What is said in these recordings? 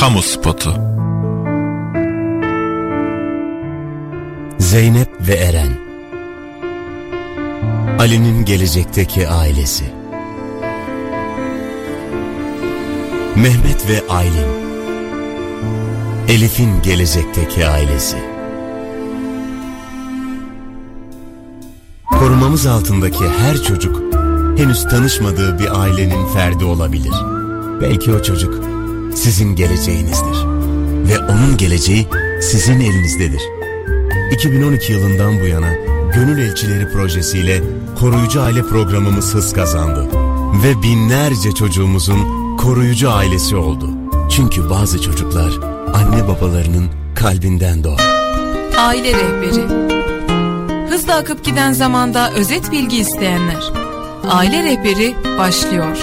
Kamu spotu. Zeynep ve Eren, Ali'nin gelecekteki ailesi. Mehmet ve Aylin, Elif'in gelecekteki ailesi. Korumamız altındaki her çocuk henüz tanışmadığı bir ailenin ferdi olabilir. Belki o çocuk sizin geleceğinizdir ve onun geleceği sizin elinizdedir. 2012 yılından bu yana Gönül Elçileri projesiyle koruyucu aile programımız hız kazandı ve binlerce çocuğumuzun koruyucu ailesi oldu. Çünkü bazı çocuklar anne babalarının kalbinden doğar. Aile rehberi. Hızla akıp giden zamanda özet bilgi isteyenler. Aile rehberi başlıyor.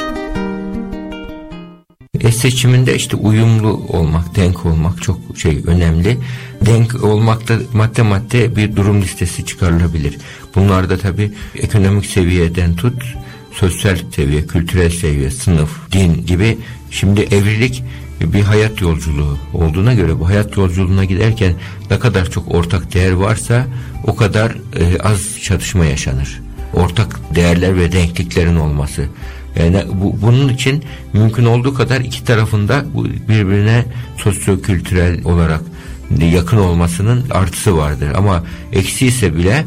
Seçiminde işte uyumlu olmak, denk olmak çok önemli. Denk olmakta madde bir durum listesi çıkarılabilir. Bunlar da tabii ekonomik seviyeden tut, sosyal seviye, kültürel seviye, sınıf, din gibi. Şimdi evlilik bir hayat yolculuğu olduğuna göre bu hayat yolculuğuna giderken ne kadar çok ortak değer varsa o kadar az çatışma yaşanır. Ortak değerler ve denkliklerin olması. Yani bunun için mümkün olduğu kadar iki tarafında birbirine sosyo-kültürel olarak yakın olmasının artısı vardır. Ama eksi ise bile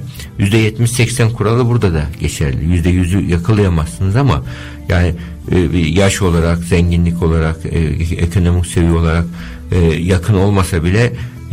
%70-80 kuralı burada da geçerli. %100'ü yakalayamazsınız ama yani yaş olarak, zenginlik olarak, ekonomik seviye olarak yakın olmasa bile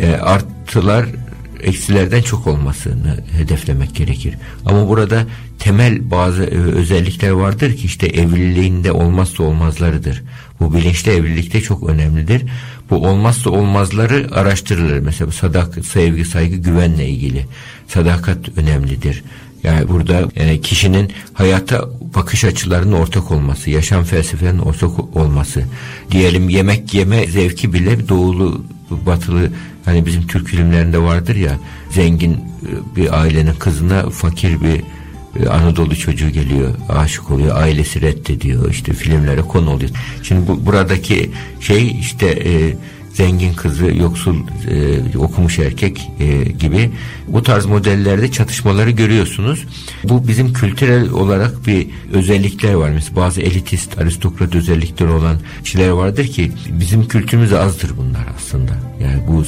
artılar eksilerden çok olmasını hedeflemek gerekir. Ama burada temel bazı özellikler vardır ki işte evliliğinde olmazsa olmazlarıdır. Bu bilinçli evlilikte çok önemlidir. Bu olmazsa olmazları araştırılır. Mesela sadakat, sevgi, saygı, güvenle ilgili. Sadakat önemlidir. Yani burada kişinin hayata bakış açılarının ortak olması, yaşam felsefelerinin ortak olması. Diyelim yemek yeme zevki bile doğulu, batılı, hani bizim Türk filmlerinde vardır ya, zengin bir ailenin kızına fakir bir Anadolu çocuğu geliyor, aşık oluyor, ailesi reddediyor, işte filmlere konu oluyor. Şimdi buradaki işte zengin kızı, yoksul okumuş erkek gibi bu tarz modellerde çatışmaları görüyorsunuz. Bu bizim kültürel olarak bir özellikler var. Mesela bazı elitist, aristokrat özellikleri olan kişiler vardır ki bizim kültürümüzde azdır bunlar aslında. Yani bu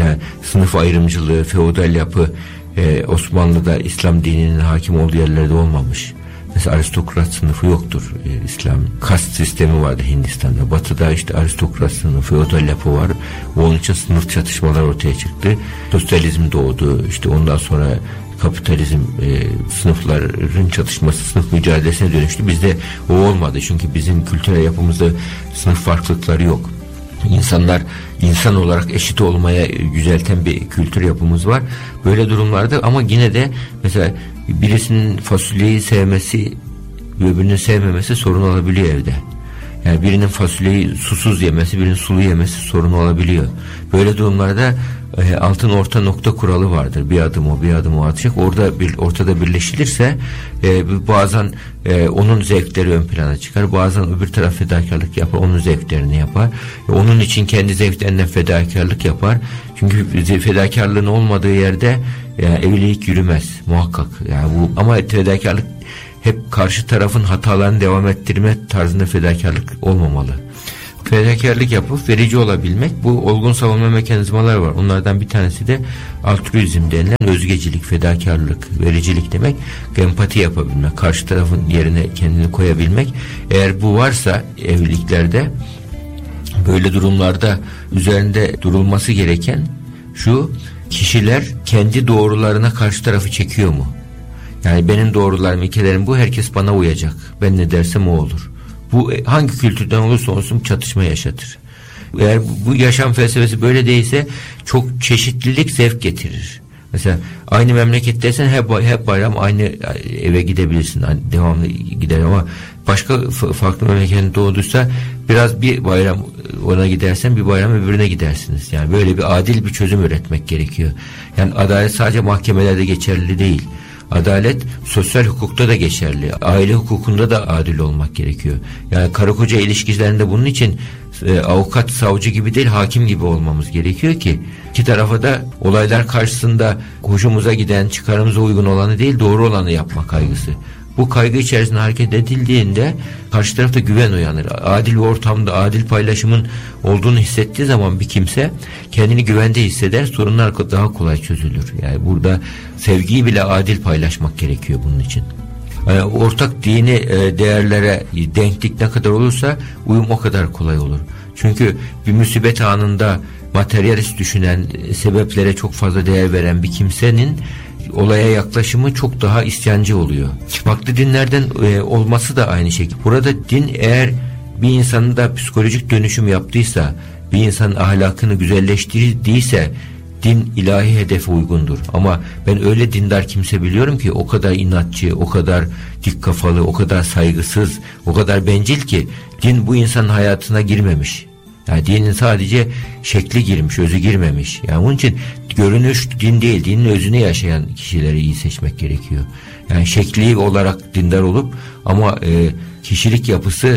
sınıf ayrımcılığı, feodal yapı Osmanlı'da İslam dininin hakim olduğu yerlerde olmamış. Mesela aristokrat sınıfı yoktur. İslam kast sistemi vardı Hindistan'da. Batı'da işte aristokrat sınıfı, feodal yapı var. Onun için sınıf çatışmalar ortaya çıktı. Sosyalizm doğdu. İşte ondan sonra kapitalizm, sınıfların çatışması, sınıf mücadelesine dönüştü. Bizde o olmadı. Çünkü bizim kültürel yapımızda sınıf farklılıkları yok. İnsanlar insan olarak eşit olmaya yücelten bir kültür yapımız var. Böyle durumlarda ama yine de mesela birisinin fasulyeyi sevmesi ve öbürünün sevmemesi sorun olabiliyor evde. Yani birinin fasulyeyi susuz yemesi, birinin sulu yemesi sorun olabiliyor. Böyle durumlarda altın orta nokta kuralı vardır. Bir adım o, bir adım o atacak. Ortada birleşilirse bazen onun zevkleri ön plana çıkar. Bazen öbür taraf fedakarlık yapar, onun zevklerini yapar. Onun için kendi zevklerinden fedakarlık yapar. Çünkü fedakarlığın olmadığı yerde evlilik yürümez muhakkak. Yani ama fedakarlık hep karşı tarafın hatalarını devam ettirme tarzında fedakarlık olmamalı. Fedakarlık yapıp verici olabilmek, bu olgun savunma mekanizmalar var. Onlardan bir tanesi de altruizm denilen özgecilik, fedakarlık, vericilik demek. Empati yapabilmek, karşı tarafın yerine kendini koyabilmek. Eğer bu varsa evliliklerde, böyle durumlarda üzerinde durulması gereken şu: kişiler kendi doğrularına karşı tarafı çekiyor mu? Yani benim doğrularım, ilkelerim bu, herkes bana uyacak. Ben ne dersem o olur. Bu hangi kültürden olursa olsun çatışma yaşatır. Eğer bu yaşam felsefesi böyle değilse çok çeşitlilik zevk getirir. Mesela aynı memleketteysen hep bayram aynı eve gidebilirsin. Devamlı gider ama başka farklı memleketin doğduysa biraz bir bayram ona gidersen bir bayram öbürüne gidersiniz. Yani böyle bir adil bir çözüm üretmek gerekiyor. Yani adalet sadece mahkemelerde geçerli değil. Adalet sosyal hukukta da geçerli. Aile hukukunda da adil olmak gerekiyor. Yani karı koca ilişkilerinde bunun için avukat, savcı gibi değil, hakim gibi olmamız gerekiyor ki iki tarafa da olaylar karşısında hoşumuza giden, çıkarımıza uygun olanı değil, doğru olanı yapma kaygısı. Bu kaygı içerisinde hareket edildiğinde karşı tarafta güven uyanır. Adil bir ortamda adil paylaşımın olduğunu hissettiği zaman bir kimse kendini güvende hisseder, sorunlar daha kolay çözülür. Yani burada sevgiyi bile adil paylaşmak gerekiyor bunun için. Yani ortak dini değerlere denklik ne kadar olursa uyum o kadar kolay olur. Çünkü bir musibet anında materyalist düşünen, sebeplere çok fazla değer veren bir kimsenin olaya yaklaşımı çok daha isyancı oluyor. Farklı dinlerden olması da aynı şekilde. Burada din eğer bir insanın da psikolojik dönüşüm yaptıysa, bir insanın ahlakını güzelleştirdiyse din ilahi hedefe uygundur. Ama ben öyle dindar kimse biliyorum ki o kadar inatçı, o kadar dik kafalı, o kadar saygısız, o kadar bencil ki din bu insanın hayatına girmemiş. Yani dinin sadece şekli girmiş, özü girmemiş. Yani onun için görünüş din değil, dinin özünü yaşayan kişileri iyi seçmek gerekiyor. Yani şekli olarak dindar olup ama kişilik yapısını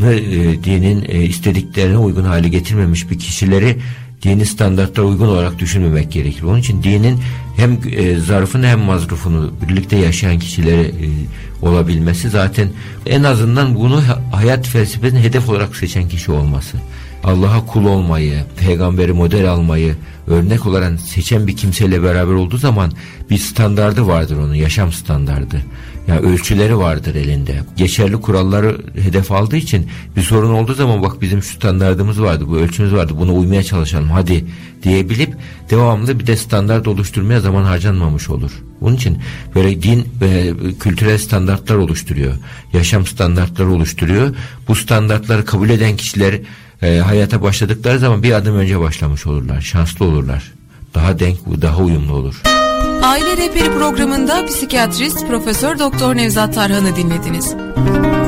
dinin istediklerine uygun hale getirmemiş bir kişileri dini standartlara uygun olarak düşünmemek gerekir. Onun için dinin hem zarfını hem mazrufunu birlikte yaşayan kişileri olabilmesi zaten en azından bunu hayat felsefesinin hedef olarak seçen kişi olması. Allah'a kul olmayı, peygamberi model almayı örnek olarak seçen bir kimseyle beraber olduğu zaman bir standardı vardır onun, yaşam standardı. Yani ölçüleri vardır elinde. Geçerli kuralları hedef aldığı için bir sorun olduğu zaman bak bizim şu standardımız vardı, bu ölçümüz vardı, buna uymaya çalışalım hadi diyebilip devamlı bir de standart oluşturmaya zaman harcanmamış olur. Onun için böyle din kültürel standartlar oluşturuyor. Yaşam standartları oluşturuyor. Bu standartları kabul eden kişiler hayata başladıkları zaman bir adım önce başlamış olurlar. Şanslı olurlar. Daha denk, daha uyumlu olur. Aile Rehberi programında psikiyatrist Profesör Doktor Nevzat Tarhan'ı dinlediniz.